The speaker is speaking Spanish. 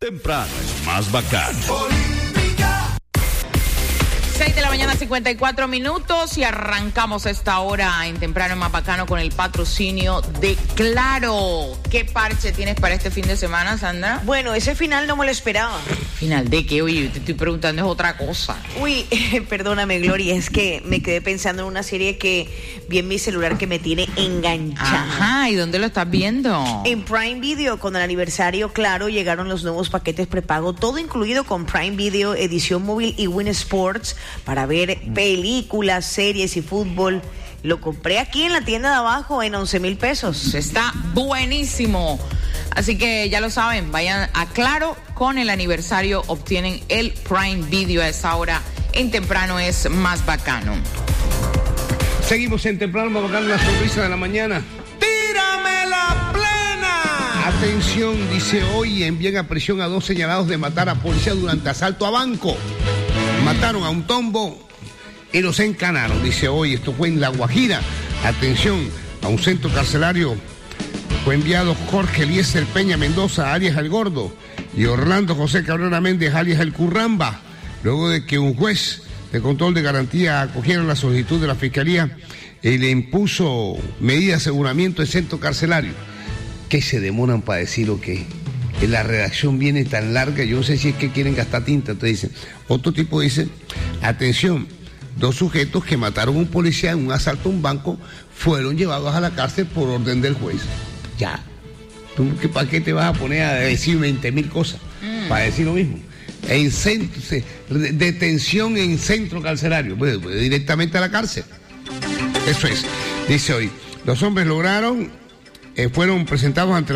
Temprano es más bacano. 6:54 a.m. y arrancamos esta hora en Temprano es más bacano con el patrocinio de Claro. ¿Qué parche tienes para este fin de semana, Sandra? Bueno, ese final no me lo esperaba. ¿Final de qué? Oye, yo te estoy preguntando es otra cosa. Uy, perdóname, Gloria, es que me quedé pensando en una serie que vi en mi celular que me tiene enganchada. Ajá, ¿y dónde lo estás viendo? En Prime Video, con el aniversario, Claro, llegaron los nuevos paquetes prepago, todo incluido con Prime Video, edición móvil y Win Sports, para ver películas, series y fútbol. Lo compré aquí en la tienda de abajo en 11,000 pesos. Está buenísimo. Así que ya lo saben, vayan a Claro, con el aniversario obtienen el Prime Video a esa hora. En Temprano es más bacano. Seguimos en Temprano más bacano, la sonrisa de la mañana. ¡Tírame la plena! Atención, dice hoy envían a prisión a 2 señalados de matar a policía durante asalto a banco. Mataron a un tombo y los encanaron, dice hoy. Esto fue en La Guajira. Atención, a un centro carcelario fue enviado Jorge Eliezer Peña Mendoza, alias El Gordo, y Orlando José Cabrera Méndez, alias El Curramba, luego de que un juez de control de garantía acogiera la solicitud de la Fiscalía y le impuso medida de aseguramiento en centro carcelario. ¿Qué se demoran para decir o qué? La redacción viene tan larga, yo no sé si es que quieren gastar tinta. Entonces dicen, otro tipo dice, atención, 2 sujetos que mataron a un policía en un asalto a un banco fueron llevados a la cárcel por orden del juez. Ya, ¿tú para qué te vas a poner a decir 20,000 cosas? Para decir lo mismo. En centro, detención en centro carcelario, pues, directamente a la cárcel. Eso es, dice hoy. Los hombres fueron presentados ante